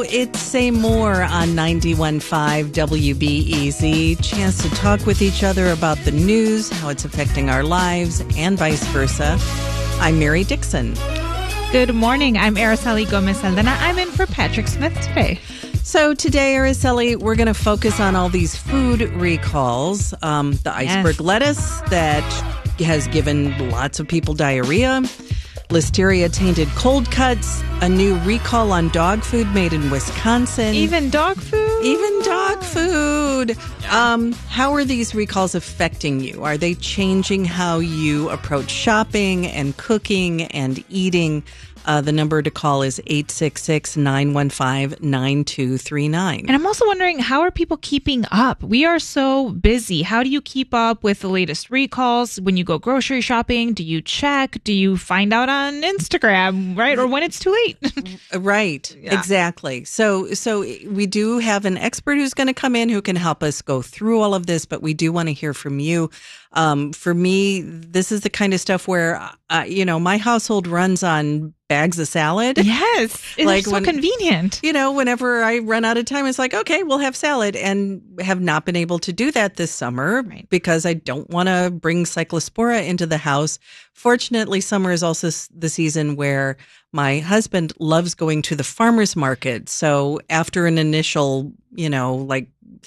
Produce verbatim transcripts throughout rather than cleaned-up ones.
It's Say More on ninety-one point five W B E Z. Chance to talk with each other about the news, how it's affecting our lives, and vice versa. I'm Mary Dixon. Good morning. I'm Araceli Gomez-Saldana. I'm in for Patrick Smith today. So today, Araceli, we're going to focus on all these food recalls. Um, the iceberg Yes. lettuce that has given lots of people diarrhea. Listeria-tainted cold cuts, a new recall on dog food made in Wisconsin. Even dog food? Even dog food. Um, how are these recalls affecting you? Are they changing how you approach shopping and cooking and eating? Uh, the number to call is eight six six, nine one five, nine two three nine. And I'm also wondering, how are people keeping up? We are so busy. How do you keep up with the latest recalls? When you go grocery shopping, do you check? Do you find out on Instagram, right? Or when it's too late? Right. Yeah. Exactly. So so we do have an expert who's going to come in who can help us go through all of this, but we do want to hear from you. Um, for me, this is the kind of stuff where, uh, you know, my household runs on bags of salad. Yes. It's Like so when- convenient. You know, whenever I run out of time, it's like, okay, we'll have salad, and have not been able to do that this summer Right. because I don't want to bring cyclospora into the house. Fortunately, summer is also s- the season where my husband loves going to the farmer's market. So after an initial, you know, like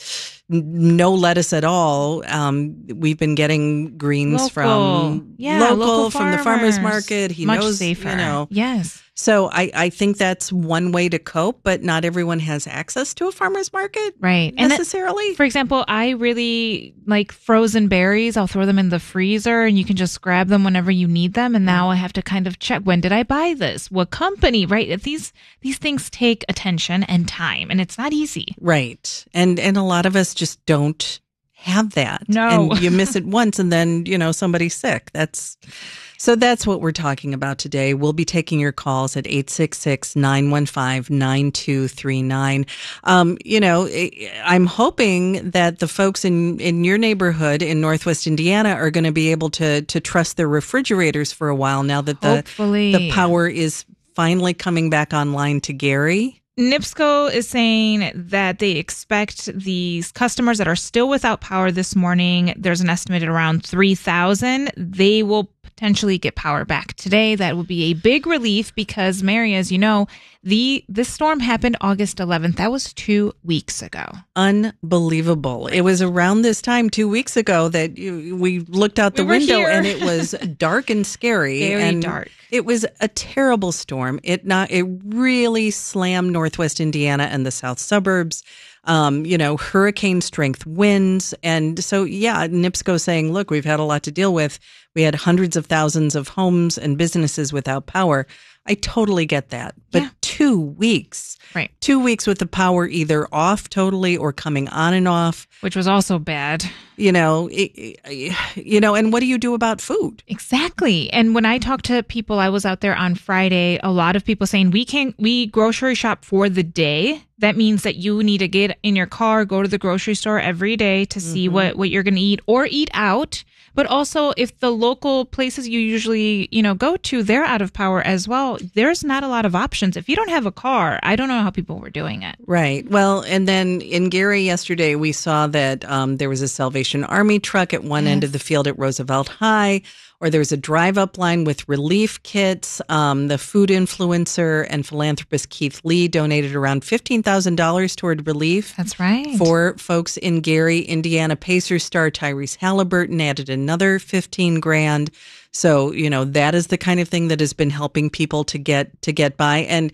n- no lettuce at all, um, we've been getting greens Local. from Yeah, local, local from the farmer's farmers. market. He Much knows, safer. you know. Yes. So I, I think that's one way to cope, but not everyone has access to a farmer's market Right. And that- necessarily. For example, I really like frozen berries. I'll throw them in the freezer and you can just grab them whenever you need them. And now I have to kind of check, when did I buy this? What company? Right? These these things take attention and time, and it's not easy. Right. And and a lot of us just don't have that. No. And you miss it once and then, you know, somebody's sick. That's so that's what we're talking about today. We'll be taking your calls at eight six six, nine one five, nine two three nine. Um, you know, I- I'm hoping that the folks in, in your neighborhood in Northwest Indiana are going to be able to to trust their refrigerators for a while now that the Hopefully. the power is finally coming back online to Gary. NIPSCO is saying that they expect these customers that are still without power this morning, there's an estimated around three thousand. They will potentially get power back today. That will be a big relief because, Mary, as you know, the this storm happened August eleventh. That was two weeks ago. Unbelievable. It was around this time two weeks ago that you, we looked out the We were window here. and it was dark and scary. Very and dark. It was a terrible storm. It not it really slammed Northwest Indiana and the south suburbs. Um, you know, hurricane strength winds. And so, yeah, NIPSCO saying, look, we've had a lot to deal with. We had hundreds of thousands of homes and businesses without power. I totally get that. But Yeah. two weeks, Right. two weeks with the power either off totally or coming on and off, Which was also bad. you know, it, it- you know, and what do you do about food? Exactly. And when I talked to people, I was out there on Friday, a lot of people saying we can't, we grocery shop for the day. That means that you need to get in your car, go to the grocery store every day to see Mm-hmm. what, what you're going to eat or eat out. But also if the local places you usually, you know, go to, they're out of power as well. There's not a lot of options. If you don't have a car, I don't know how people were doing it. Right. Well, and then in Gary yesterday, we saw that um, there was a Salvation Army truck at one end Yes. of the field at Roosevelt High, or there was a drive-up line with relief kits. Um, the food influencer and philanthropist Keith Lee donated around fifteen thousand dollars toward relief. That's right. For folks in Gary, Indiana, Pacers star Tyrese Halliburton added another fifteen grand. So, you know, that is the kind of thing that has been helping people to get to get by. And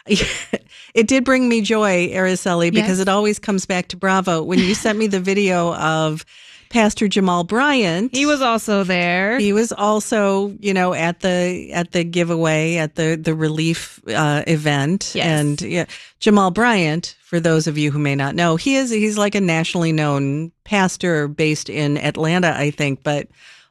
it did bring me joy, Araceli, because Yes. it always comes back to Bravo. When you sent me the video of Pastor Jamal Bryant, He was also there. he was also, you know, at the at the giveaway at the the relief uh, event. Yes. And yeah, Jamal Bryant, for those of you who may not know, he is he's like a nationally known pastor based in Atlanta, I think, but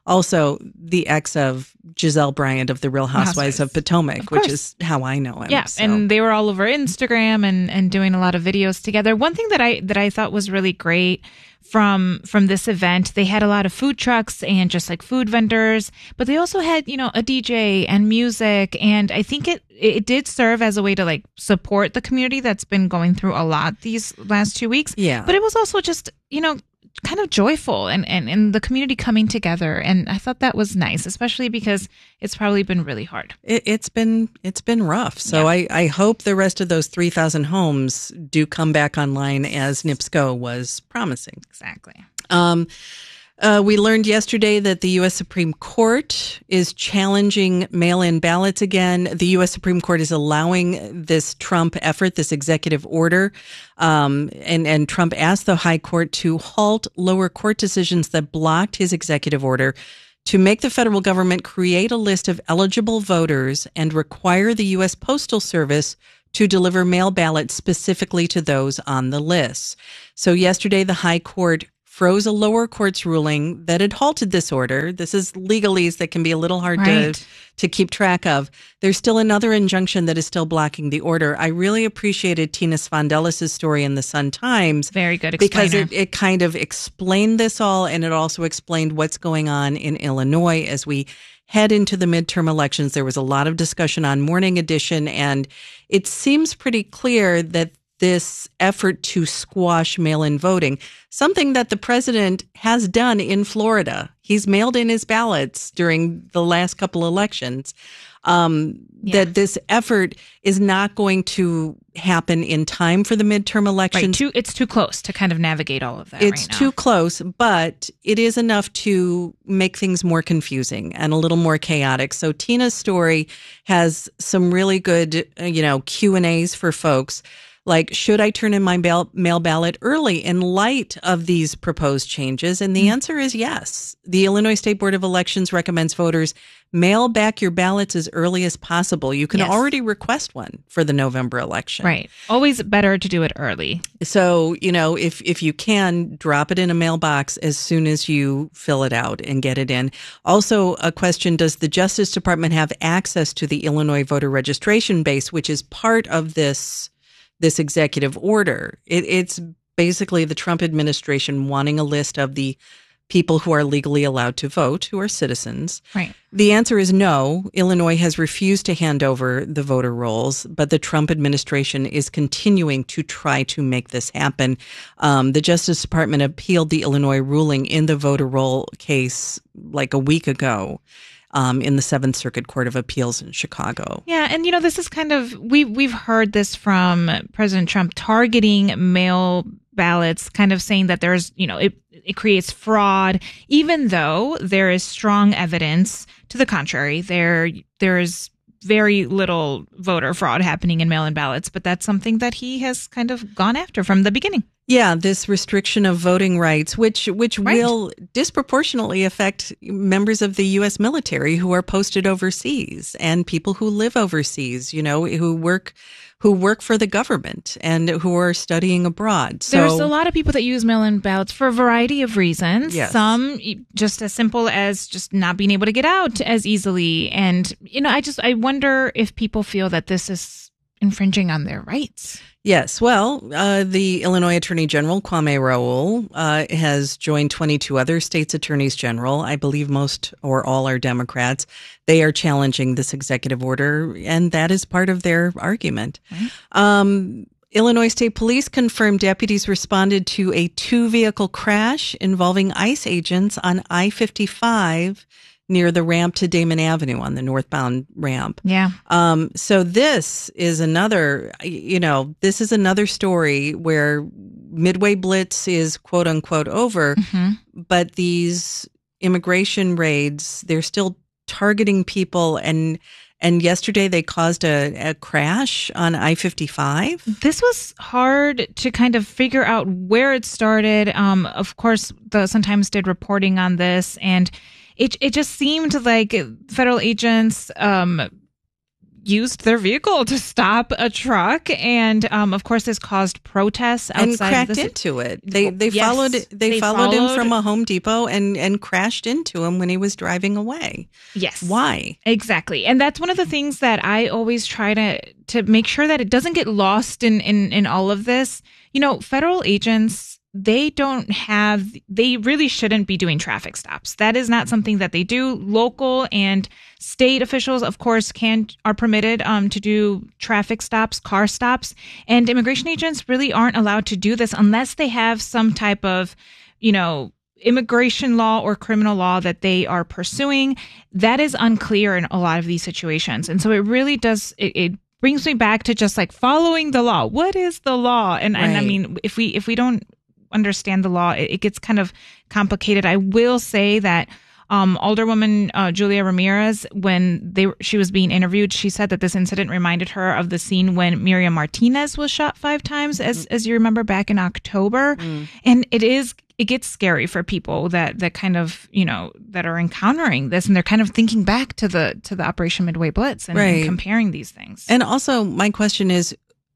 also the ex of Giselle Bryant of the Real Housewives, Housewives. of Potomac, Of which course. is how I know him. Yeah, so. and they were all over Instagram and, and doing a lot of videos together. One thing that I that I thought was really great from from this event, they had a lot of food trucks and just like food vendors, but they also had, you know, a D J and music, and I think it it did serve as a way to like support the community that's been going through a lot these last two weeks. Yeah. But it was also just, you know, kind of joyful and, and, and the community coming together. And I thought that was nice, especially because it's probably been really hard. It, it's been it's been rough. So Yeah. I, I hope the rest of those three thousand homes do come back online as NIPSCO was promising. Exactly. Um, uh, we learned yesterday that the U S Supreme Court is challenging mail-in ballots again. The U S Supreme Court is allowing this Trump effort, this executive order, um, and, and Trump asked the High Court to halt lower court decisions that blocked his executive order to make the federal government create a list of eligible voters and require the U S Postal Service to deliver mail ballots specifically to those on the list. So yesterday, the High Court froze a lower court's ruling that had halted this order. This is legalese that can be a little hard Right. to, to keep track of. There's still another injunction that is still blocking the order. I really appreciated Tina Svandelis' story in the Sun-Times. Very good Because explainer. it, it kind of explained this all, and it also explained what's going on in Illinois as we head into the midterm elections. There was a lot of discussion on Morning Edition, and it seems pretty clear that this effort to squash mail-in voting, something that the president has done in Florida. He's mailed in his ballots during the last couple elections. Um, Yeah. That this effort is not going to happen in time for the midterm Right, elections. too, it's too close to kind of navigate all of that. It's right now. too close, but it is enough to make things more confusing and a little more chaotic. So Tina's story has some really good, uh, you know, Q and A's for folks. Like, should I turn in my bail- mail ballot early in light of these proposed changes? And the answer is yes. The Illinois State Board of Elections recommends voters mail back your ballots as early as possible. You can Yes. already request one for the November election. Right. Always better to do it early. So, you know, if, if you can, drop it in a mailbox as soon as you fill it out and get it in. Also, a question, does the Justice Department have access to the Illinois voter registration base, which is part of this this executive order? It, it's basically the Trump administration wanting a list of the people who are legally allowed to vote, who are citizens. Right. The answer is no. Illinois has refused to hand over the voter rolls, but the Trump administration is continuing to try to make this happen. Um, the Justice Department appealed the Illinois ruling in the voter roll case like a week ago. Um, in the Seventh Circuit Court of Appeals in Chicago. Yeah, and you know, this is kind of we we've heard this from President Trump targeting mail ballots, kind of saying that there's, you know, it it creates fraud, even though there is strong evidence to the contrary. There there is very little voter fraud happening in mail-in ballots, but that's something that he has kind of gone after from the beginning. Yeah, this restriction of voting rights, which which Right. will disproportionately affect members of the U S military who are posted overseas and people who live overseas, you know, who work who work for the government and who are studying abroad. So There's a lot of people that use mail-in ballots for a variety of reasons. Yes. Some just as simple as just not being able to get out as easily. And, you know, I just, I wonder if people feel that this is infringing on their rights. Yes. Well, uh, the Illinois Attorney General, Kwame Raoul, uh, has joined twenty-two other states' attorneys general. I believe most or all are Democrats. They are challenging this executive order, and that is part of their argument. Right. Um, Illinois State Police confirmed deputies responded to a two-vehicle crash involving ICE agents on I fifty-five near the ramp to Damon Avenue on the northbound ramp. Yeah. Um, so this is another, you know, this is another story where Midway Blitz is quote unquote over, Mm-hmm. but these immigration raids, they're still targeting people. And, and yesterday they caused a, a crash on I fifty-five. This was hard to kind of figure out where it started. Um, of course, the Sun-Times did reporting on this, and It it just seemed like federal agents um, used their vehicle to stop a truck, and um, of course, this caused protests outside and cracked of the into it. They they yes, followed they, they followed, followed him from a Home Depot and and crashed into him when he was driving away. Yes, why exactly? And that's one of the things that I always try to to make sure that it doesn't get lost in in in all of this. You know, federal agents, they don't have, they really shouldn't be doing traffic stops. That is not something that they do. Local and state officials, of course, can are permitted um, to do traffic stops, car stops, and immigration agents really aren't allowed to do this unless they have some type of, you know, immigration law or criminal law that they are pursuing. That is unclear in a lot of these situations. And so it really does, it, it brings me back to just like following the law. What is the law? And, right. and I mean, if we if we don't understand the law, it, it gets kind of complicated. I will say that um, Alderwoman uh, Julia Ramirez, when they she was being interviewed, she said that this incident reminded her of the scene when Miriam Martinez was shot five times, as as you remember, back in October. Mm. And it is it gets scary for people that that kind of, you know, that are encountering this, and they're kind of thinking back to the to the Operation Midway Blitz and, right. and comparing these things. And also, my question is,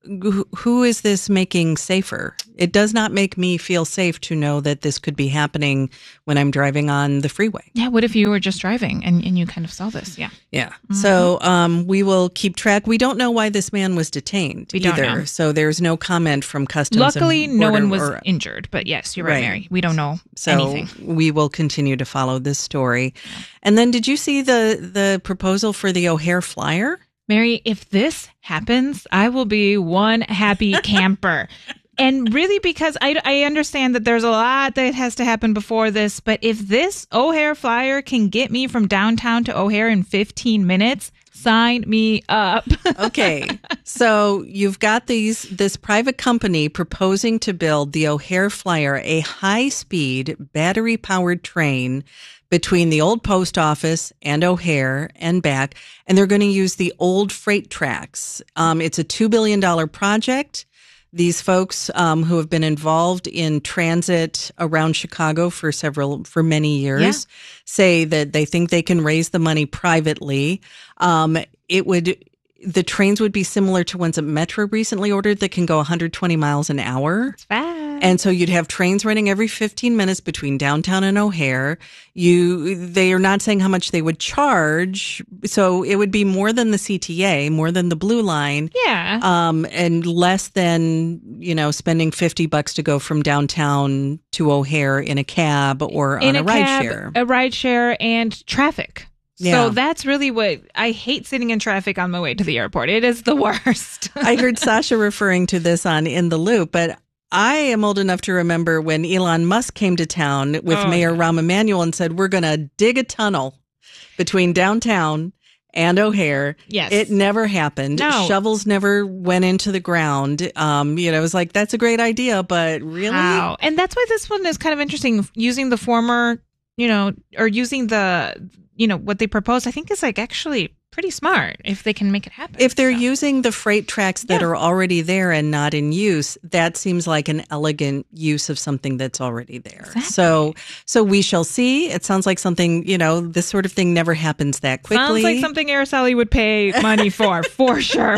who is this making safer? It does not make me feel safe to know that this could be happening when I'm driving on the freeway. Yeah. What if you were just driving and, and you kind of saw this? Yeah. Yeah. Mm-hmm. So um, we will keep track. We don't know why this man was detained we either. Don't know. So there's no comment from Customs. Luckily, and no Border one was or, injured. But yes, you're right, right, Mary. We don't know so anything. We will continue to follow this story. Yeah. And then did you see the, the proposal for the O'Hare Flyer? Mary, if this happens, I will be one happy camper. And really, because I, I understand that there's a lot that has to happen before this, but if this O'Hare Flyer can get me from downtown to O'Hare in fifteen minutes, sign me up. Okay. So you've got these this private company proposing to build the O'Hare Flyer, a high-speed, battery-powered train between the old post office and O'Hare and back, and they're going to use the old freight tracks. Um, it's a two billion dollars project. These folks um, who have been involved in transit around Chicago for several, for many years, yeah. say that they think they can raise the money privately. Um, it would, the trains would be similar to ones that Metro recently ordered that can go one hundred twenty miles an hour. It's fast. And so you'd have trains running every fifteen minutes between downtown and O'Hare. You, they are not saying how much they would charge. So it would be more than the C T A, more than the Blue Line. Yeah. Um, and less than, you know, spending fifty bucks to go from downtown to O'Hare in a cab or in on a, a ride share. A ride share and traffic. Yeah. So that's really what I hate, sitting in traffic on my way to the airport. It is the worst. I heard Sasha referring to this on In the Loop, but I am old enough to remember when Elon Musk came to town with oh, Mayor yeah. Rahm Emanuel and said, we're going to dig a tunnel between downtown and O'Hare. Yes. It never happened. No. Shovels never went into the ground. Um, you know, it was like, that's a great idea, but really? How? And that's why this one is kind of interesting. Using the former, you know, or using the, you know, what they proposed, I think is like actually pretty smart if they can make it happen. If they're so. using the freight tracks that yeah. are already there and not in use, that seems like an elegant use of something that's already there. Exactly. So, so we shall see. It sounds like something, you know, this sort of thing never happens that quickly. Sounds like something Araceli would pay money for, for sure.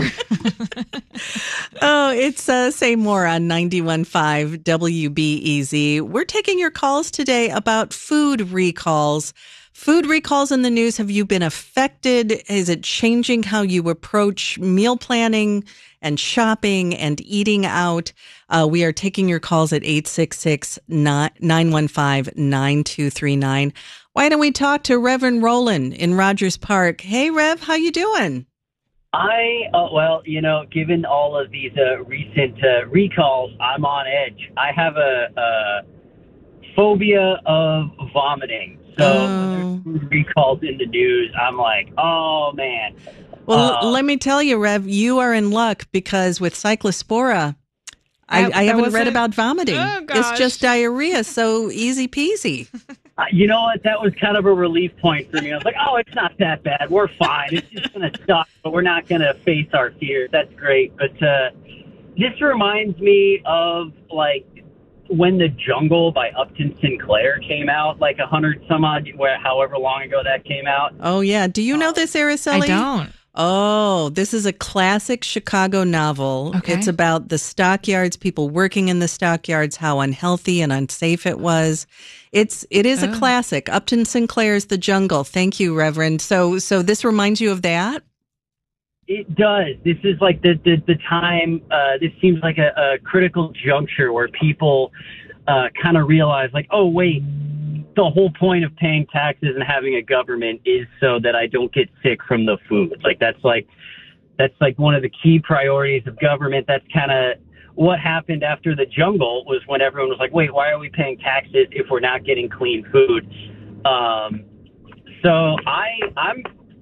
Oh, it's uh, Say More on ninety-one point five W B E Z. We're taking your calls today about food recalls. Food recalls in the news. Have you been affected? Is it changing how you approach meal planning and shopping and eating out? Uh, we are taking your calls at eight six six, nine one five, nine two three nine. Why don't we talk to Reverend Roland in Rogers Park? Hey, Rev, how you doing? I, uh, well, you know, given all of these uh, recent uh, recalls, I'm on edge. I have a, a phobia of vomiting. So oh. when there's food recalls in the news, I'm like, oh, man. Well, uh, let me tell you, Rev, you are in luck because with Cyclospora, I, That- I that haven't read wasn't- about vomiting. Oh, It's gosh. just diarrhea, so easy peasy. uh, you know what? That was kind of a relief point for me. I was like, oh, it's not that bad. We're fine. It's just going to suck, but we're not going to face our fears. That's great. But uh, this reminds me of, like, when The Jungle by Upton Sinclair came out, like a hundred some odd, where however long ago that came out. Oh, yeah. Do you know this, Araceli? I don't. Oh, this is a classic Chicago novel. Okay. It's about the stockyards, people working in the stockyards, how unhealthy and unsafe it was. It's it is a Oh. classic. Upton Sinclair's The Jungle. Thank you, Reverend. So so this reminds you of that? It does. This is like the the, the time. Uh, this seems like a, a critical juncture where people uh, kind of realize, like, oh wait, the whole point of paying taxes and having a government is so that I don't get sick from the food. Like that's like that's like one of the key priorities of government. That's kind of what happened after the jungle, was when everyone was like, wait, why are we paying taxes if we're not getting clean food? Um, so I I'm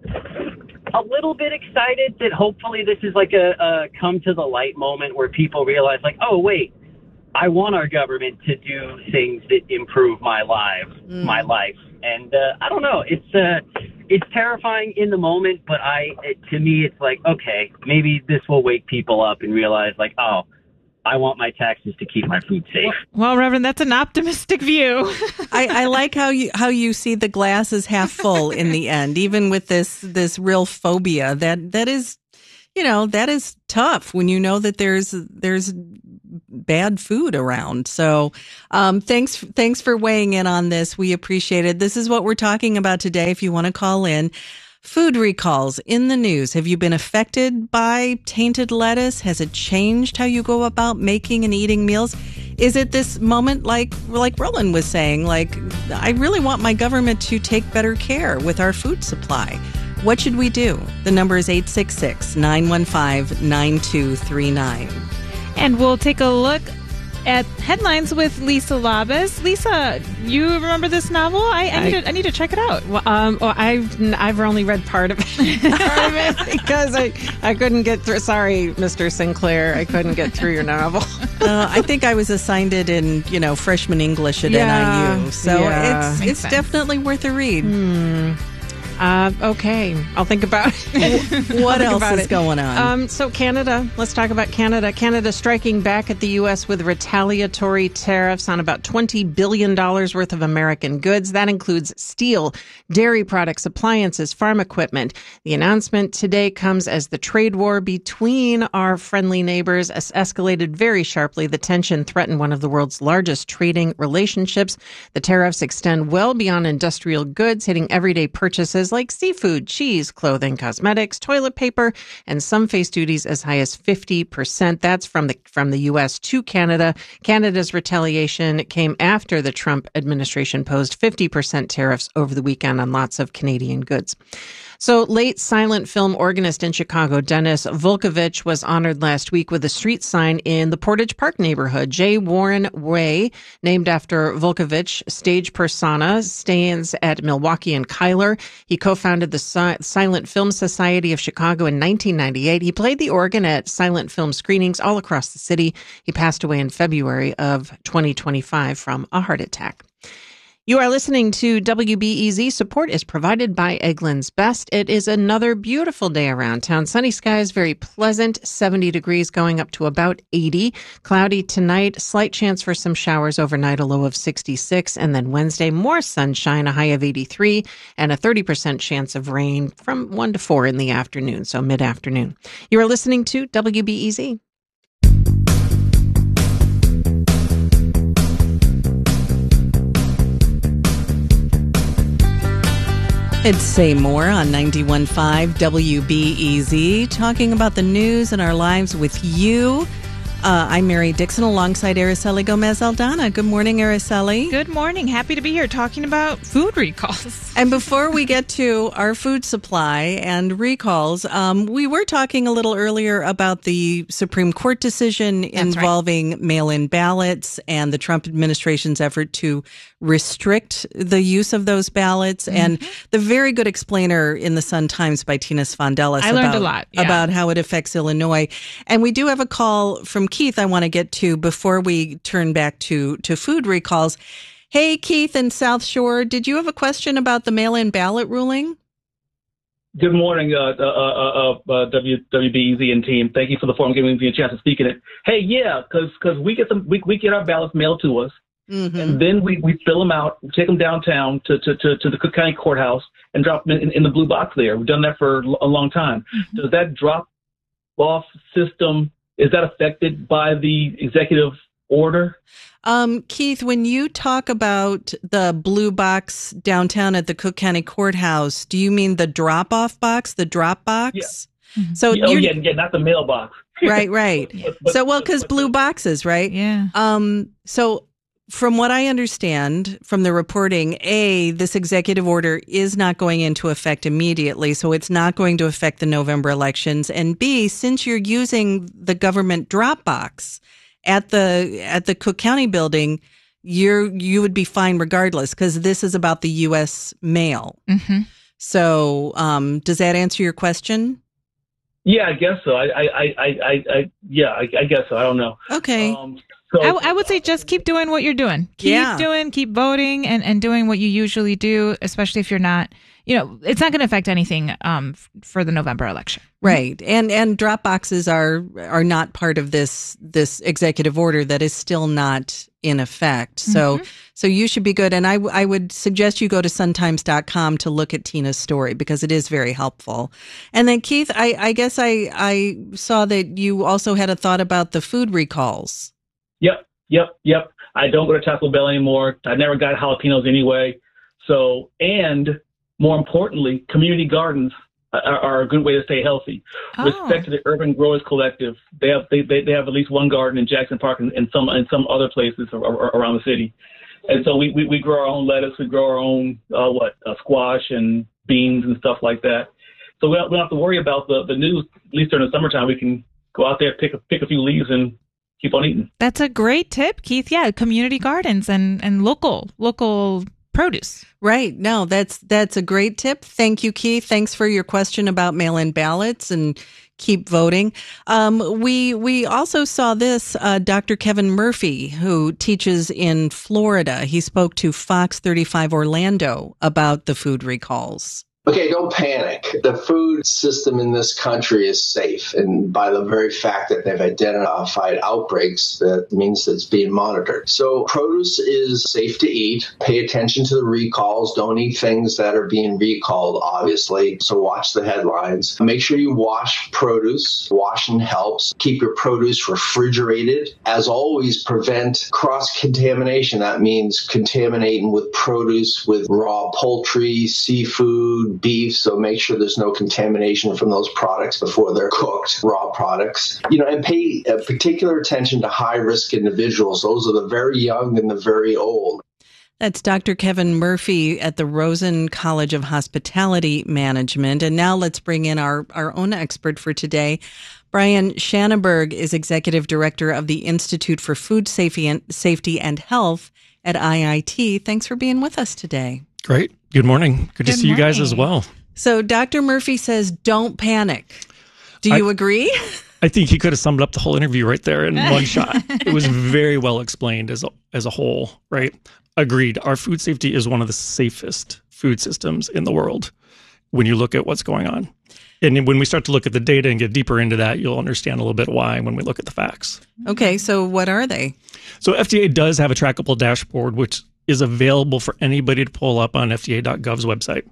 a little bit excited that hopefully this is like a, a come to the light moment where people realize, like, oh wait, I want our government to do things that improve my life, mm. my life. And uh, I don't know, it's uh, it's terrifying in the moment, but I, it, to me, it's like, okay, maybe this will wake people up and realize, like, oh, I want my taxes to keep my food safe. Well, Reverend, that's an optimistic view. I, I like how you how you see the glass is half full in the end, even with this this real phobia that that is, you know, that is tough when you know that there's there's bad food around. So um, thanks thanks for weighing in on this. We appreciate it. This is what we're talking about today. If you want to call in. Food recalls in the news. Have you been affected by tainted lettuce? Has it changed how you go about making and eating meals? Is it this moment like like Roland was saying, like, I really want my government to take better care with our food supply? What should we do? The number is eight six six, nine one five, nine two three nine. And we'll take a look at headlines with Lisa Labus. Lisa, you remember this novel? I, I, I need to I need to check it out. Well, um, well, I've I've only read part of it, part of it because I, I couldn't get through. Sorry, Mister Sinclair, I couldn't get through your novel. uh, I think I was assigned it in you know freshman English at yeah, N I U, so yeah. it's Makes it's sense. definitely worth a read. Hmm. Uh, okay, I'll think about it. What I'll think else about is it. going on? Um, so Canada, let's talk about Canada. Canada striking back at the U S with retaliatory tariffs on about twenty billion dollars worth of American goods. That includes steel, dairy products, appliances, farm equipment. The announcement today comes as the trade war between our friendly neighbors has escalated very sharply. The tension threatened one of the world's largest trading relationships. The tariffs extend well beyond industrial goods, hitting everyday purchases like seafood, cheese, clothing, cosmetics, toilet paper, and some face duties as high as fifty percent. That's from the from the U S to Canada. Canada's retaliation came after the Trump administration posed fifty percent tariffs over the weekend on lots of Canadian goods. So late silent film organist in Chicago, Dennis Volkovich, was honored last week with a street sign in the Portage Park neighborhood. J. Warren Way, named after Volkovich, stage persona, stands at Milwaukee and Kyler. He co-founded the Si- Silent Film Society of Chicago in nineteen ninety-eight. He played the organ at silent film screenings all across the city. He passed away in February of twenty twenty-five from a heart attack. You are listening to W B E Z. Support is provided by Eggland's Best. It is another beautiful day around town. Sunny skies, very pleasant, seventy degrees going up to about eighty. Cloudy tonight, slight chance for some showers overnight, a low of sixty-six. And then Wednesday, more sunshine, a high of eighty-three, and a thirty percent chance of rain from one to four in the afternoon, so mid-afternoon. You are listening to W B E Z. It's Say More on ninety-one point five W B E Z, talking about the news and our lives with you. Uh, I'm Mary Dixon alongside Araceli Gomez-Aldana. Good morning, Araceli. Good morning. Happy to be here talking about food recalls. And before we get to our food supply and recalls, um, we were talking a little earlier about the Supreme Court decision That's involving right. mail-in ballots and the Trump administration's effort to restrict the use of those ballots. Mm-hmm. And the very good explainer in the Sun-Times by Tina Sfondelis I learned about, a lot, yeah. about how it affects Illinois. And we do have a call from Keith I want to get to before we turn back to, to food recalls. Hey, Keith in South Shore, did you have a question about the mail-in ballot ruling? Good morning, uh, uh, uh, uh, W B E Z and team. Thank you for the forum, giving me a chance to speak in it. Hey, yeah, because because we get some we we get our ballots mailed to us, Mm-hmm. And then we, we fill them out, take them downtown to, to, to, to the Cook County Courthouse and drop them in, in the blue box there. We've done that for a long time. Mm-hmm. Does that drop-off system, is that affected by the executive order? Um, Keith, when you talk about the blue box downtown at the Cook County Courthouse, do you mean the drop-off box, the drop box? Yeah. So oh, yeah, yeah, not the mailbox. Right, right. but, but, so, well, because blue boxes, right? Yeah. Um, so from what I understand from the reporting, A, this executive order is not going into effect immediately, so it's not going to affect the November elections. And B, since you're using the government drop box at the at the Cook County building, you're you would be fine regardless because this is about the U S mail. Mm-hmm. So, um, does that answer your question? Yeah, I guess so. I, I, I, I, I yeah, I, I guess so. I don't know. Okay. Um, so, I, I would say just keep doing what you're doing. Keep Yeah. doing, keep voting, and, and doing what you usually do, especially if you're not, you know, it's not going to affect anything um, f- for the November election. Right. And and drop boxes are are not part of this this executive order that is still not in effect. So Mm-hmm. so you should be good. And I, I would suggest you go to sun times dot com to look at Tina's story because it is very helpful. And then Keith, I, I guess I, I saw that you also had a thought about the food recalls. Yep, yep, yep. I don't go to Taco Bell anymore. I never got jalapenos anyway. So, and more importantly, community gardens are, are a good way to stay healthy. Oh. Respect to the Urban Growers Collective. They have they, they, they have at least one garden in Jackson Park and, and some and some other places around the city. And so we, we, we grow our own lettuce. We grow our own uh, what uh, squash and beans and stuff like that. So we don't, we don't have to worry about the, the news. At least during the summertime, we can go out there, pick a, pick a few leaves and keep on eating. That's a great tip, Keith. Yeah, community gardens and, and local local produce. Right. No, that's that's a great tip. Thank you, Keith. Thanks for your question about mail-in ballots and keep voting. Um, we we also saw this, uh, Doctor Kevin Murphy, who teaches in Florida. He spoke to Fox thirty-five Orlando about the food recalls. Okay, don't panic. The food system in this country is safe. And by the very fact that they've identified outbreaks, that means that it's being monitored. So produce is safe to eat. Pay attention to the recalls. Don't eat things that are being recalled, obviously. So watch the headlines. Make sure you wash produce. Washing helps. Keep your produce refrigerated. As always, prevent cross-contamination. That means contaminating with produce with raw poultry, seafood, beef, so make sure there's no contamination from those products before they're cooked, raw products. You know, and pay uh, particular attention to high-risk individuals. Those are the very young and the very old. That's Doctor Kevin Murphy at the Rosen College of Hospitality Management. And now let's bring in our, our own expert for today. Brian Schanneberg is Executive Director of the Institute for Food Safety and, Safety and Health at I I T. Thanks for being with us today. Great. Good morning. Good, Good to see morning. You guys as well. So Doctor Murphy says, don't panic. Do you I, agree? I think he could have summed up the whole interview right there in one shot. It was very well explained as a, as a whole, right? Agreed. Our food safety is one of the safest food systems in the world when you look at what's going on. And when we start to look at the data and get deeper into that, you'll understand a little bit why when we look at the facts. Okay, so what are they? So F D A does have a trackable dashboard, which is available for anybody to pull up on F D A dot gov's website.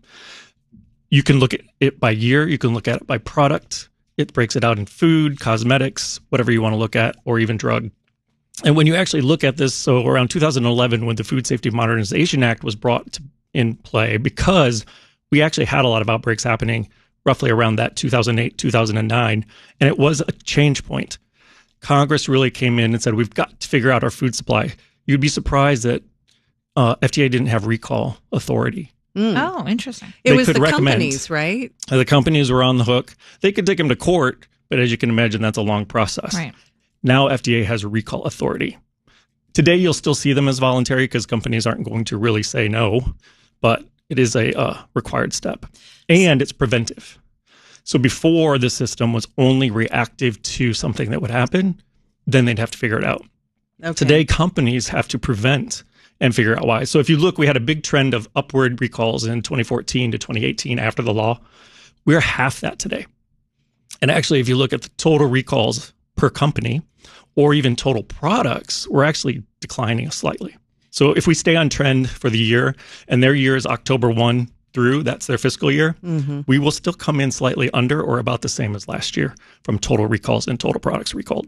You can look at it by year. You can look at it by product. It breaks it out in food, cosmetics, whatever you want to look at, or even drug. And when you actually look at this, so around two thousand eleven, when the Food Safety Modernization Act was brought to, in play, because we actually had a lot of outbreaks happening roughly around that two thousand eight, two thousand nine, and it was a change point. Congress really came in and said, we've got to figure out our food supply. You'd be surprised that uh, F D A didn't have recall authority. Mm. Oh, interesting. It they was could the recommend. companies, right? The companies were on the hook. They could take them to court, but as you can imagine, that's a long process. Right. Now F D A has a recall authority. Today, you'll still see them as voluntary because companies aren't going to really say no, but it is a uh, required step. And it's preventive. So before, the system was only reactive to something that would happen, then they'd have to figure it out. Okay. Today, companies have to prevent and figure out why. So if you look, we had a big trend of upward recalls in twenty fourteen to twenty eighteen after the law. We're half that today. And actually, if you look at the total recalls per company or even total products, we're actually declining slightly. So if we stay on trend for the year, and their year is October first through, that's their fiscal year, mm-hmm. we will still come in slightly under or about the same as last year from total recalls and total products recalled.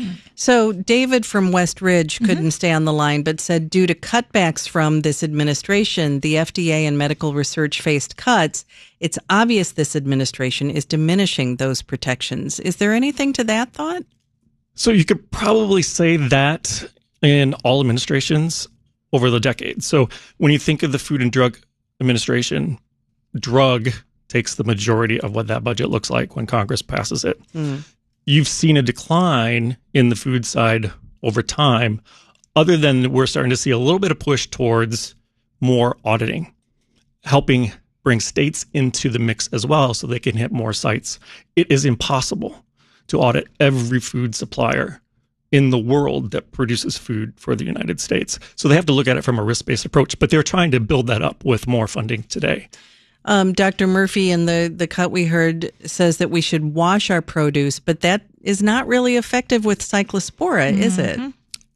So David from West Ridge couldn't Mm-hmm. stay on the line, but said due to cutbacks from this administration, the F D A and medical research faced cuts. It's obvious this administration is diminishing those protections. Is there anything to that thought? So you could probably say that in all administrations over the decades. So when you think of the Food and Drug Administration, drug takes the majority of what that budget looks like when Congress passes it. Mm. You've seen a decline in the food side over time, other than we're starting to see a little bit of push towards more auditing, helping bring states into the mix as well so they can hit more sites. It is impossible to audit every food supplier in the world that produces food for the United States. So they have to look at it from a risk-based approach, but they're trying to build that up with more funding today. Um, Doctor Murphy in the, the cut we heard says that we should wash our produce, but that is not really effective with Cyclospora, mm-hmm. is it?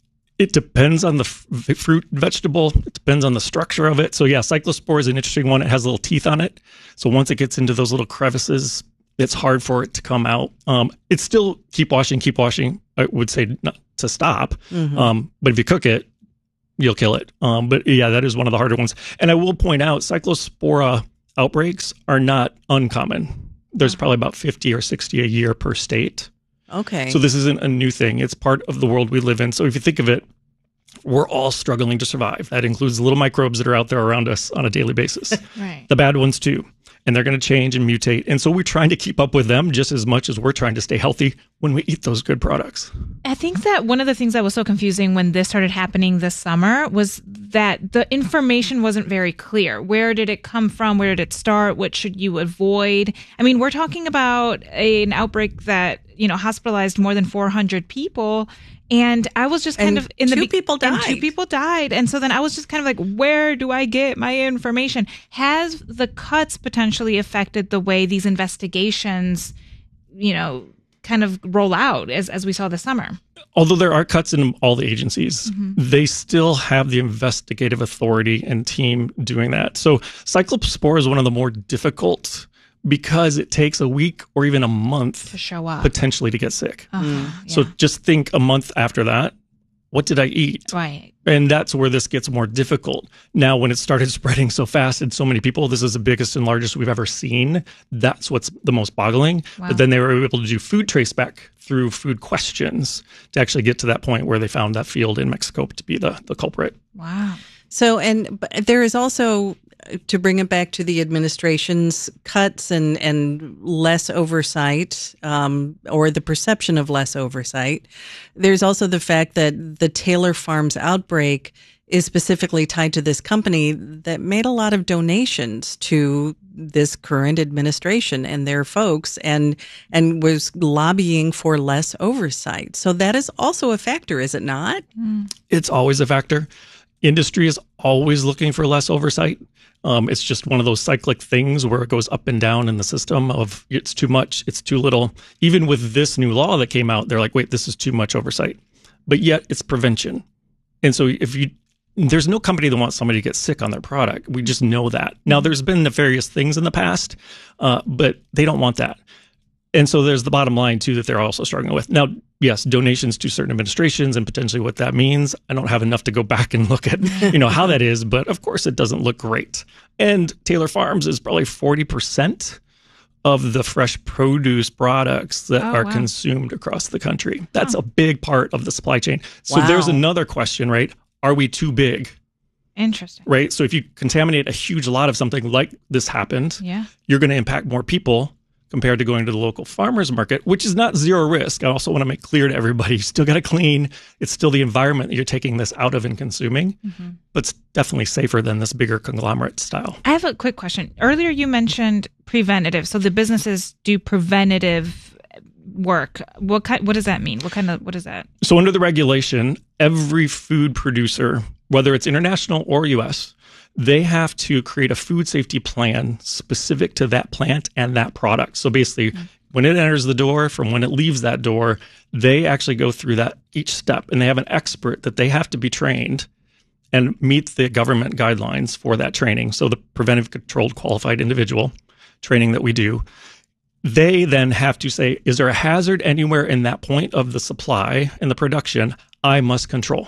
It depends on the f- fruit, vegetable. It depends on the structure of it. So yeah, Cyclospora is an interesting one. It has little teeth on it. So once it gets into those little crevices, it's hard for it to come out. Um, it's still keep washing, keep washing. I would say not to stop. Mm-hmm. Um, but if you cook it, you'll kill it. Um, but yeah, that is one of the harder ones. And I will point out, Cyclospora outbreaks are not uncommon. There's probably about fifty or sixty a year per state. Okay. So this isn't a new thing. It's part of the world we live in. So if you think of it, we're all struggling to survive. That includes the little microbes that are out there around us on a daily basis. Right. The bad ones too. And they're going to change and mutate. And so we're trying to keep up with them just as much as we're trying to stay healthy when we eat those good products. I think that one of the things that was so confusing when this started happening this summer was that the information wasn't very clear. Where did it come from? Where did it start? What should you avoid? I mean, we're talking about a, an outbreak that, you know, hospitalized more than four hundred people. And I was just kind and of in the two be- people died. And two people died. And so then I was just kind of like, where do I get my information? Has the cuts potentially affected the way these investigations, you know, kind of roll out as, as we saw this summer? Although there are cuts in all the agencies, mm-hmm. they still have the investigative authority and team doing that. So Cyclospora is one of the more difficult because it takes a week or even a month to show up, potentially to get sick. Uh-huh, mm. yeah. So just think a month after that, what did I eat? Right. And that's where this gets more difficult. Now, when it started spreading so fast and so many people, this is the biggest and largest we've ever seen. That's what's the most boggling. Wow. But then they were able to do food traceback through food questions to actually get to that point where they found that field in Mexico to be the, the culprit. Wow. So, and but there is also, to bring it back to the administration's cuts and, and less oversight, um, or the perception of less oversight, there's also the fact that the Taylor Farms outbreak is specifically tied to this company that made a lot of donations to this current administration and their folks, and and was lobbying for less oversight. So that is also a factor, is it not? Mm. It's always a factor. Industry is always looking for less oversight. Um, it's just one of those cyclic things where it goes up and down in the system of it's too much, it's too little. Even with this new law that came out, they're like, wait, this is too much oversight. But yet it's prevention. And so if you, there's no company that wants somebody to get sick on their product. We just know that. Now, there's been nefarious things in the past, uh, but they don't want that. And so there's the bottom line, too, that they're also struggling with. Now, yes, donations to certain administrations and potentially what that means. I don't have enough to go back and look at, you know, how that is. But of course, it doesn't look great. And Taylor Farms is probably forty percent of the fresh produce products that oh, are wow. consumed across the country. That's oh. a big part of the supply chain. So wow. there's another question, right? Are we too big? Interesting. Right? So if you contaminate a huge lot of something like this happened, yeah. you're going to impact more people compared to going to the local farmer's market, which is not zero risk. I also want to make clear to everybody, you still got to clean. It's still the environment that you're taking this out of and consuming, mm-hmm. but it's definitely safer than this bigger conglomerate style. I have a quick question. Earlier you mentioned preventative. So the businesses do preventative work. What kind, what does that mean? What kind of, what is that? So under the regulation, every food producer, whether it's international or U S, they have to create a food safety plan specific to that plant and that product. So basically, mm-hmm. when it enters the door, from when it leaves that door, they actually go through that each step, and they have an expert that they have to be trained and meet the government guidelines for that training. So the preventive controlled qualified individual training that we do, they then have to say, is there a hazard anywhere in that point of the supply and the production I must control?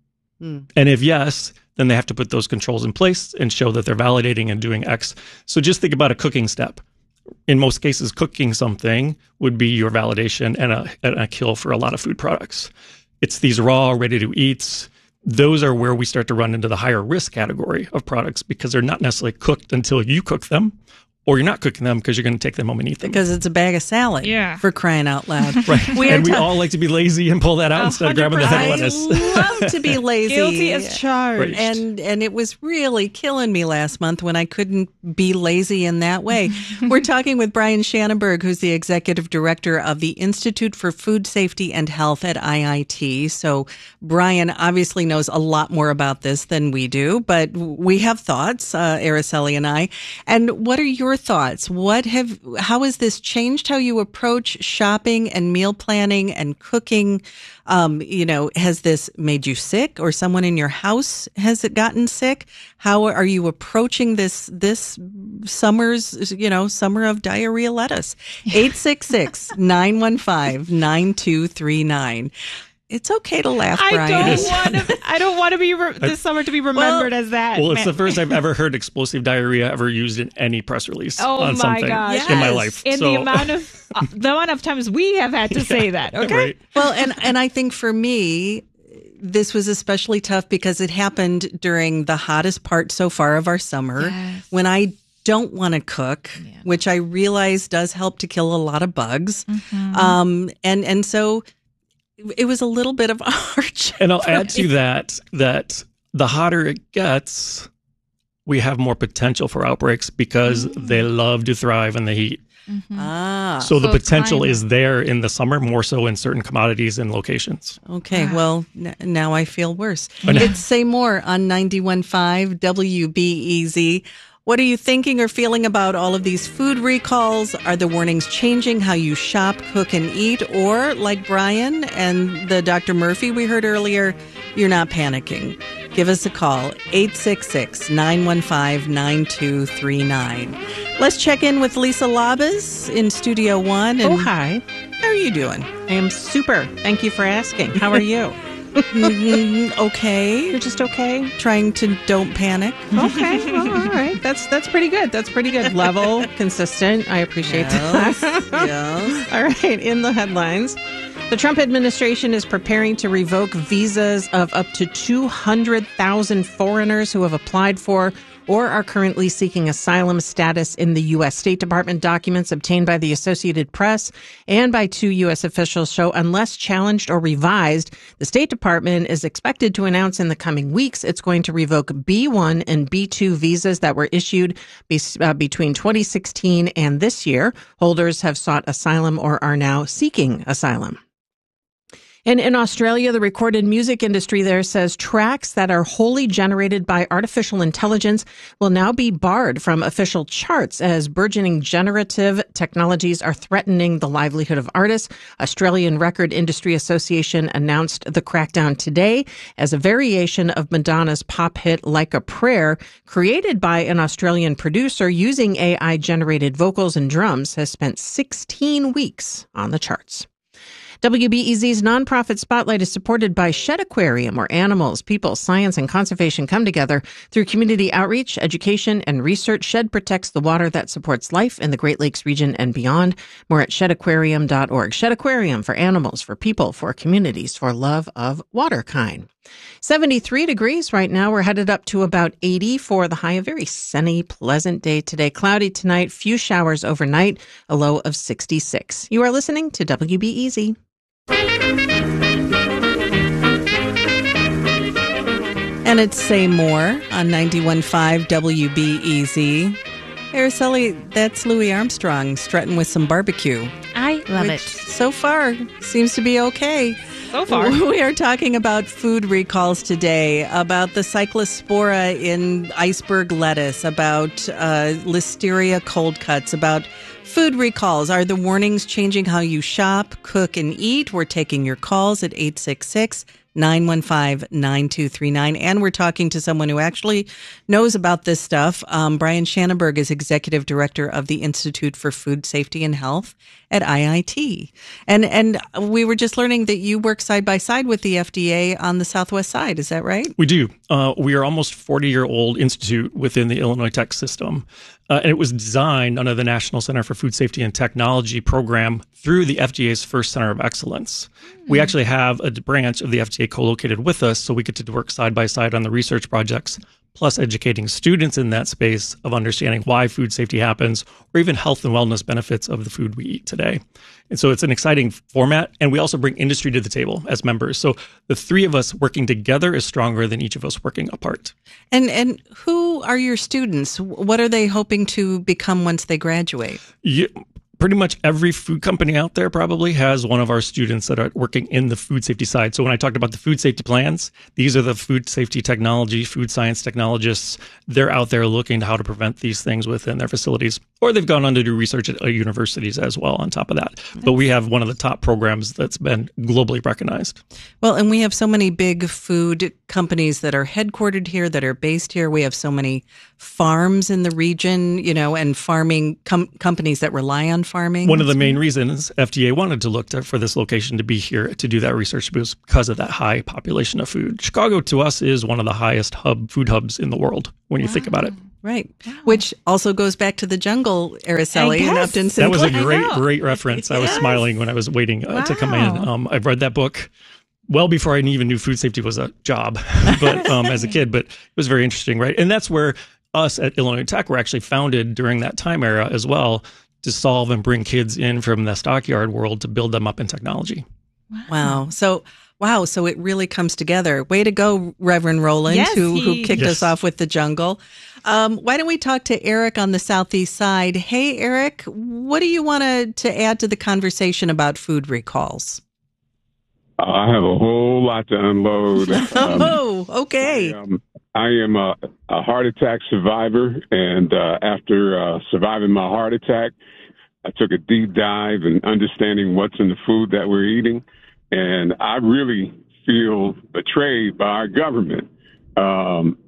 Mm. And if yes, then they have to put those controls in place and show that they're validating and doing X. So just think about a cooking step. In most cases, cooking something would be your validation and a, and a kill for a lot of food products. It's these raw, ready-to-eats. Those are where we start to run into the higher risk category of products because they're not necessarily cooked until you cook them, or you're not cooking them because you're going to take them home and eat them. Because it's a bag of salad, yeah. for crying out loud. Right. We and we ta- all like to be lazy and pull that out instead of grabbing the head lettuce. I love to be lazy. Guilty as charged. Right. And and it was really killing me last month when I couldn't be lazy in that way. We're talking with Brian Schanenberg, who's the executive director of the Institute for Food Safety and Health at I I T. So Brian obviously knows a lot more about this than we do, but we have thoughts, uh, Araceli and I. And what are your thoughts? What have, how has this changed how you approach shopping and meal planning and cooking? Um, you know, has this made you sick, or someone in your house has it gotten sick? How are you approaching this, this summer's, you know, summer of diarrhea lettuce? eight six six, nine one five, nine two three nine. It's okay to laugh, I Brian. don't want to. I don't want to be re- this summer to be remembered well, as that. Well, it's man. the first I've ever heard explosive diarrhea ever used in any press release Oh on my something gosh. in my Yes. life. In so, the amount of uh, the amount of times we have had to say that. Okay. Right. Well, and, and I think for me, this was especially tough because it happened during the hottest part so far of our summer, Yes. when I don't want to cook, Yeah. which I realize does help to kill a lot of bugs. Mm-hmm. Um, and, and so it was a little bit of a hardship. And I'll for add me. to that that the hotter it gets, we have more potential for outbreaks because Mm. they love to thrive in the heat. Ah, So the So it's potential climate. is there in the summer, more so in certain commodities and locations. okay. Well, n- now I feel worse. I know. It's Say More on ninety-one point five W B E Z. What are you thinking or feeling about all of these food recalls? Are the warnings changing how you shop, cook, and eat? Or, like Brian and the Doctor Murphy we heard earlier, you're not panicking? Give us a call, eight six six, nine one five, nine two three nine. Let's check in with Lisa Labas in Studio One. And Oh, hi. how are you doing? I am super. Thank you for asking. How are you? Mm, okay. You're just okay? Trying to don't panic. Okay. Well, all right. That's that's pretty good. That's pretty good. Level, consistent. I appreciate Yes, that. yes. All right. In the headlines, the Trump administration is preparing to revoke visas of up to two hundred thousand foreigners who have applied for or are currently seeking asylum status in the U S. State Department documents obtained by the Associated Press and by two U S officials show, unless challenged or revised, the State Department is expected to announce in the coming weeks it's going to revoke B one and B two visas that were issued be, uh, between twenty sixteen and this year. Holders have sought asylum or are now seeking asylum. And in Australia, the recorded music industry there says tracks that are wholly generated by artificial intelligence will now be barred from official charts as burgeoning generative technologies are threatening the livelihood of artists. Australian Record Industry Association announced the crackdown today as a variation of Madonna's pop hit Like a Prayer, created by an Australian producer using A I-generated vocals and drums, has spent sixteen weeks on the charts. W B E Z's nonprofit spotlight is supported by Shed Aquarium, where animals, people, science, and conservation come together through community outreach, education, and research. Shed protects the water that supports life in the Great Lakes region and beyond. More at shed aquarium dot org. Shed Aquarium, for animals, for people, for communities, for love of water kind. seventy-three degrees right now. We're headed up to about eighty for the high. A very sunny, pleasant day today. Cloudy tonight, few showers overnight, a low of sixty-six. You are listening to W B E Z. And it's Say More on ninety-one point five W B E Z. Araceli, that's Louis Armstrong strutting with some barbecue. I love which it. so far seems to be okay. So far. We are talking about food recalls today, about the cyclospora in iceberg lettuce, about uh, listeria cold cuts, about food recalls. Are the warnings changing how you shop, cook, and eat? We're taking your calls at eight six six, nine one five, nine two three nine. And we're talking to someone who actually knows about this stuff. Um, Brian Schanenberg is Executive Director of the Institute for Food Safety and Health at I I T. And and we were just learning that you work side by side with the F D A on the Southwest side. Is that right? We do. Uh, we are almost forty-year-old institute within the Illinois Tech system. Uh, and it was designed under the National Center for Food Safety and Technology program through the F D A's first Center of Excellence. Mm-hmm. We actually have a branch of the F D A co-located with us, so we get to work side by side on the research projects, plus educating students in that space of understanding why food safety happens, or even health and wellness benefits of the food we eat today. And so it's an exciting format, and we also bring industry to the table as members. So the three of us working together is stronger than each of us working apart. And and who are your students? What are they hoping to become once they graduate? Yeah. Pretty much every food company out there probably has one of our students that are working in the food safety side. So when I talked about the food safety plans, these are the food safety technology, food science technologists. They're out there looking at how to prevent these things within their facilities. Or they've gone on to do research at universities as well on top of that. But we have one of the top programs that's been globally recognized. Well, and we have so many big food companies that are headquartered here, that are based here. We have so many farms in the region, you know, and farming com- companies that rely on farming. One of the main reasons F D A wanted to look to, for this location to be here to do that research was because of that high population of food. Chicago, to us, is one of the highest hub food hubs in the world when you wow. think about it. Right. Wow. Which also goes back to the jungle, Araceli, in Upton Sinclair. That was a great, great reference. I was yes. smiling when I was waiting uh, wow. to come in. Um, I've read that book well before I even knew food safety was a job, but um, as a kid. But it was very interesting, right? And that's where us at Illinois Tech were actually founded during that time era as well, to solve and bring kids in from the stockyard world to build them up in technology. Wow. wow. So, wow. So it really comes together. Way to go, Reverend Roland, yes, who, he... who kicked yes. us off with the jungle. Um, why don't we talk to Eric on the southeast side? Hey, Eric, what do you want to, to add to the conversation about food recalls? Uh, I have a whole lot to unload. Um, oh, okay. I, um, I am a, a heart attack survivor, and uh, after uh, surviving my heart attack, I took a deep dive in understanding what's in the food that we're eating, and I really feel betrayed by our government. Um,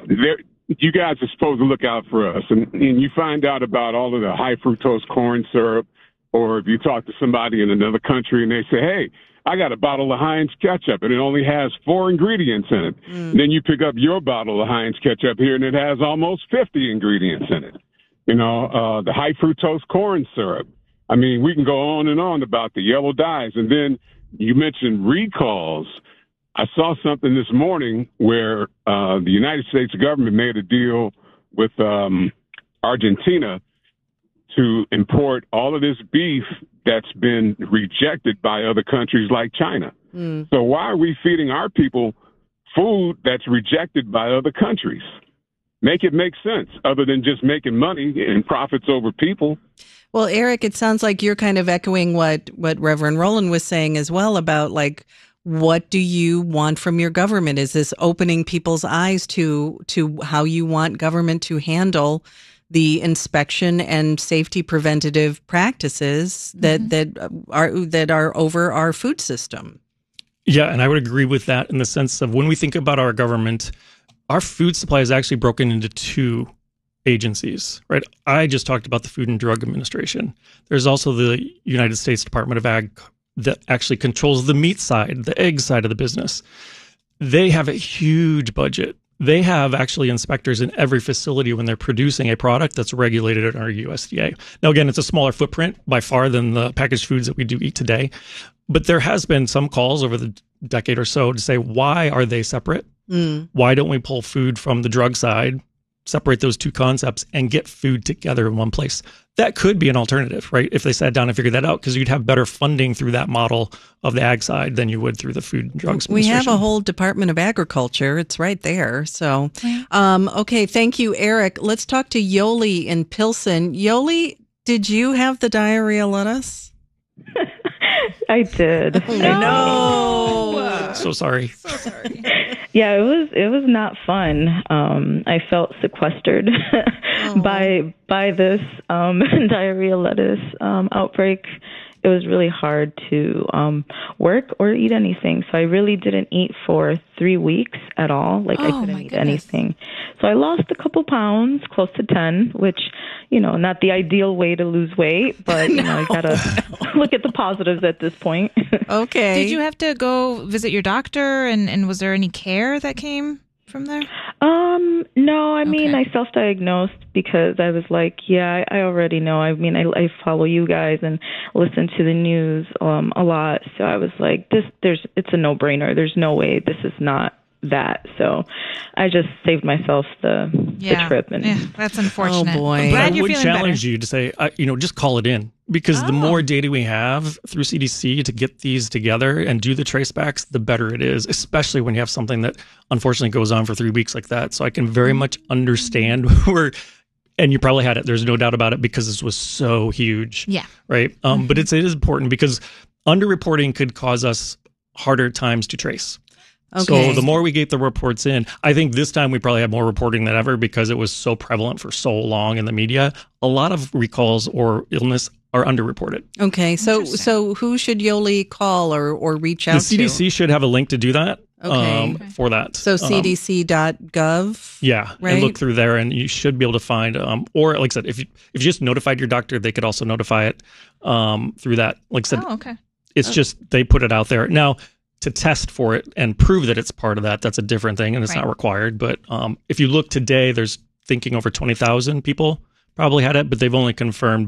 you guys are supposed to look out for us, and, and you find out about all of the high fructose corn syrup, or if you talk to somebody in another country and they say, hey, I got a bottle of Heinz ketchup and it only has four ingredients in it. Mm. And then you pick up your bottle of Heinz ketchup here and it has almost fifty ingredients in it. You know, uh, the high fructose corn syrup. I mean, we can go on and on about the yellow dyes. And then you mentioned recalls. I saw something this morning where uh, the United States government made a deal with um, Argentina to import all of this beef that's been rejected by other countries like China. Mm. So why are we feeding our people food that's rejected by other countries? Make it make sense, other than just making money and profits over people. Well, Eric, it sounds like you're kind of echoing what, what Reverend Roland was saying as well about, like, what do you want from your government? Is this opening people's eyes to to how you want government to handle the inspection and safety preventative practices that mm-hmm. that are that are over our food system? Yeah, and I would agree with that in the sense of when we think about our government, our food supply is actually broken into two agencies, right? I just talked about the Food and Drug Administration. There's also the United States Department of Ag that actually controls the meat side, the egg side of the business. They have a huge budget. They have actually inspectors in every facility when they're producing a product that's regulated under U S D A. Now, again, it's a smaller footprint by far than the packaged foods that we do eat today. But there has been some calls over the decade or so to say, why are they separate? Mm. Why don't we pull food from the drug side, separate those two concepts, and get food together in one place? That could be an alternative, right? If they sat down and figured that out, because you'd have better funding through that model of the ag side than you would through the Food and Drugs We Administration. have a whole Department of Agriculture. It's right there. So, um, okay, thank you, Eric. Let's talk to Yoli in Pilsen. Yoli, did you have the diarrhea lettuce? I did. Oh, no. no. So sorry. So sorry. Yeah, it was it was not fun. Um, I felt sequestered oh. by by this um, diarrhea lettuce um, outbreak, it was really hard to um, work or eat anything. So I really didn't eat for three weeks at all. Like, Oh, I my couldn't eat goodness. anything. So I lost a couple pounds, close to ten, which, you know, not the ideal way to lose weight, but, you know, I got to look at the positives at this point. Okay. Did you have to go visit your doctor, and, and was there any care that came from there? Um, no, I mean, Okay. I self-diagnosed because I was like, yeah, I, I already know. I mean, I, I follow you guys and listen to the news um, a lot. So I was like, this, there's, it's a no-brainer. There's no way this is not that. So I just saved myself the, Yeah. the trip. And Yeah, that's unfortunate. Oh, boy. I'm But glad I you're would feeling challenge better. you to say, uh, you know, just call it in, because the Oh. more data we have through C D C to get these together and do the tracebacks, the better it is, especially when you have something that unfortunately goes on for three weeks like that. So I can very much understand where, and you probably had it. There's no doubt about it, because this was so huge. Yeah. Right. Um, But it's, it is important, because underreporting could cause us harder times to trace. Okay. So the more we get the reports in, I think this time we probably have more reporting than ever, because it was so prevalent for so long in the media. A lot of recalls or illness are underreported. Okay. So, Interesting. so who should Yoli call or, or reach out The C D C to? should have a link to do that. Okay. Um, for that. So Um, C D C dot gov. Yeah, Right? and look through there, and you should be able to find, um, or like I said, if you if you just notified your doctor, they could also notify it um, through that. Like I said, Oh, okay. it's just they put it out there now to test for it and prove that it's part of that. That's a different thing, and it's Right. not required. But um, if you look today, there's thinking over twenty thousand people probably had it, but they've only confirmed